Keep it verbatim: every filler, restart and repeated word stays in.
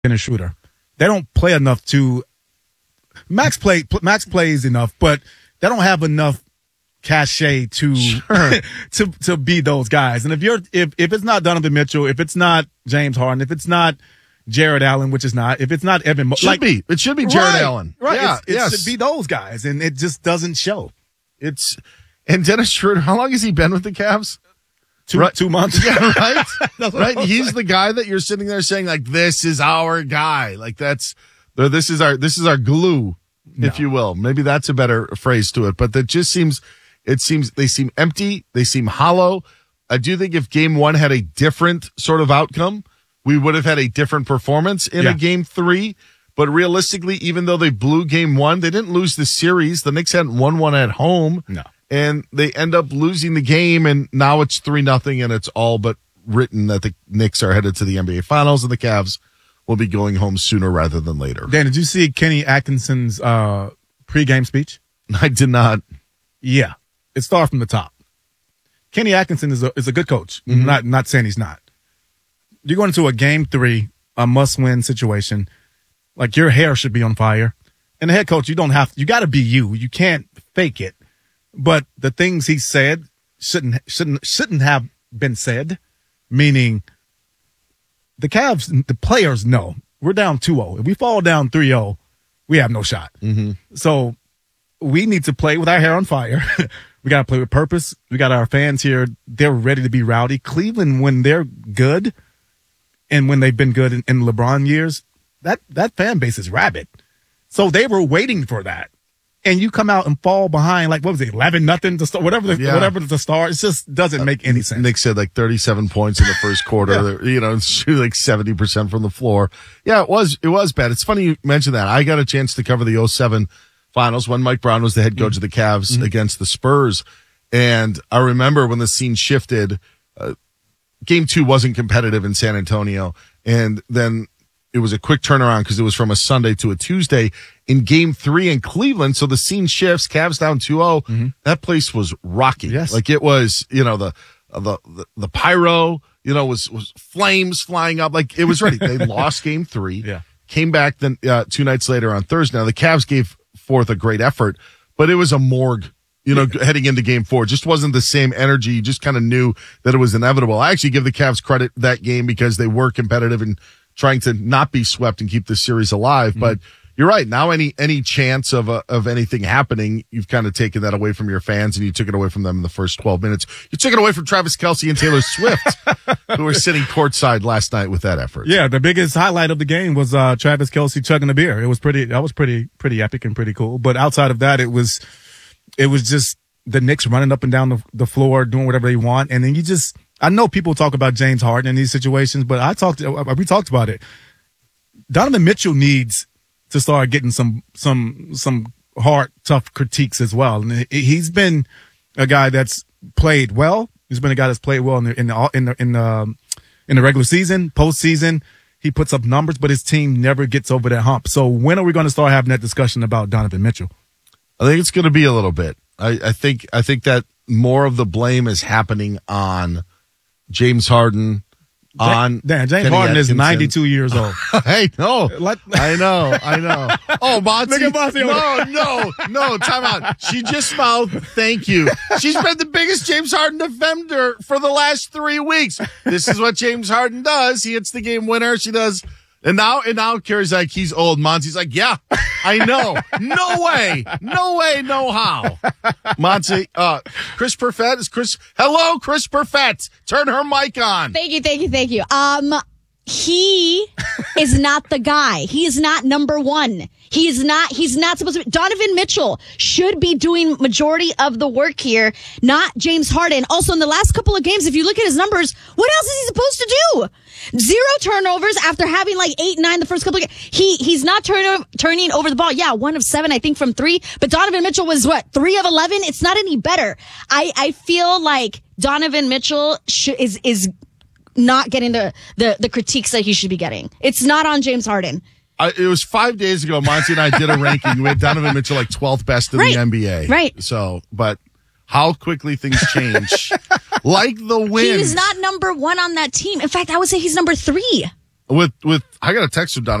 Dennis Schroeder. They don't play enough to Max play Max plays enough, but they don't have enough cachet to sure. to to be those guys. And if you're if if it's not Donovan Mitchell, if it's not James Harden, if it's not Jared Allen, which is not, if it's not Evan, Mo- should like, be it should be Jared right, Allen, right? Yeah, it's, it yes. should be those guys, and it just doesn't show. It's and Dennis Schroeder. How long has he been with the Cavs? Two right. two months. Yeah, right. right. He's saying. The guy that you're sitting there saying like, "This is our guy." Like that's this is our this is our glue, no. if you will. Maybe that's a better phrase to it. But that just seems. It seems they seem empty. They seem hollow. I do think if game one had a different sort of outcome, we would have had a different performance in yeah. a game three. But realistically, even though they blew game one, they didn't lose the series. The Knicks hadn't won one at home. No. And they end up losing the game, and now it's three nothing, and it's all but written that the Knicks are headed to the N B A Finals, and the Cavs will be going home sooner rather than later. Dan, did you see Kenny Atkinson's uh, pregame speech? I did not. Yeah. It starts from the top. Kenny Atkinson is a is a good coach. Mm-hmm. Not not saying he's not. You're going into a game three, a must-win situation. Like, your hair should be on fire. And the head coach, you don't have, you got to be you. You can't fake it. But the things he said shouldn't shouldn't shouldn't have been said. Meaning, the Cavs, the players know we're down two oh. If we fall down three oh, we have no shot. Mm-hmm. So we need to play with our hair on fire. We got to play with purpose. We got our fans here. They're ready to be rowdy. Cleveland, when they're good and when they've been good in, in LeBron years, that, that fan base is rabid. So they were waiting for that. And you come out and fall behind, like, what was it, eleven nothing to start, whatever the, yeah. whatever the start. It just doesn't make any sense. Nick said like thirty-seven points in the first quarter, yeah. you know, shoot like seventy percent from the floor. Yeah, it was, it was bad. It's funny you mentioned that. I got a chance to cover the oh seven finals when Mike Brown was the head coach mm-hmm. of the Cavs mm-hmm. against the Spurs. And I remember when the scene shifted, uh, game two wasn't competitive in San Antonio. And then it was a quick turnaround because it was from a Sunday to a Tuesday in game three in Cleveland. So the scene shifts, Cavs down two oh. Mm-hmm. That place was rocky. Yes. Like it was, you know, the, the, the, the pyro, you know, was, was flames flying up. Like it was ready. They lost game three. Yeah. Came back then, uh, two nights later on Thursday. Now the Cavs gave forth a great effort, but it was a morgue, you know, yeah. heading into game four. It just wasn't the same energy. You just kind of knew that it was inevitable. I actually give the Cavs credit that game because they were competitive and trying to not be swept and keep the series alive. Mm-hmm. But you're right. Now any, any chance of, uh, of anything happening, you've kind of taken that away from your fans and you took it away from them in the first twelve minutes. You took it away from Travis Kelce and Taylor Swift, who were sitting courtside last night with that effort. Yeah. The biggest highlight of the game was, uh, Travis Kelce chugging a beer. It was pretty, that was pretty, pretty epic and pretty cool. But outside of that, it was, it was just the Knicks running up and down the, the floor, doing whatever they want. And then you just, I know people talk about James Harden in these situations, but I talked, we talked about it. Donovan Mitchell needs to start getting some, some, some hard, tough critiques as well. And he's been a guy that's played well. He's been a guy that's played well in the, in the, in the, in the, in the regular season, postseason. He puts up numbers, but his team never gets over that hump. So when are we going to start having that discussion about Donovan Mitchell? I think it's going to be a little bit. I, I think, I think that more of the blame is happening on James Harden, on Dan, James Kenny Harden Atkinson. is ninety-two years old. I know. Let, I know. I know. Oh, Monty. Look at Monty. No, no, no. Time out. She just mouthed, thank you. She's been the biggest James Harden defender for the last three weeks. This is what James Harden does. He hits the game winner. She does. And now, and now Carrie's like, he's old. Monty's like, yeah, I know. No way. No way. No how. Monty, uh, Chris Perfett is Chris. Hello, Chris Perfett. Turn her mic on. Thank you. Thank you. Thank you. Um, he is not the guy. He is not number one. He is not, he's not supposed to be. Donovan Mitchell should be doing majority of the work here, not James Harden. Also, in the last couple of games, if you look at his numbers, what else is he supposed to do? Zero turnovers after having like eight, nine the first couple of games. He, he's not turn, turning over the ball. Yeah, one of seven, I think, from three. But Donovan Mitchell was what, three of eleven? It's not any better. I, I feel like Donovan Mitchell sh- is, is not getting the, the, the critiques that he should be getting. It's not on James Harden. I, it was five days ago. Monty and I did a ranking. We had Donovan Mitchell like twelfth best in right. the N B A. Right. So, but how quickly things change. Like the wind. He's not number one on that team. In fact, I would say he's number three. with with I got a text from Don.